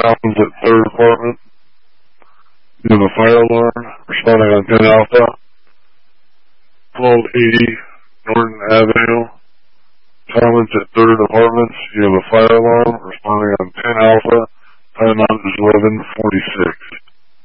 Collins at 3rd Apartment. You have a fire alarm responding on 10 Alpha. 1280 Norton Avenue. Collins at 3rd Apartments. You have a fire alarm responding on 10 Alpha. Time out is 11:46.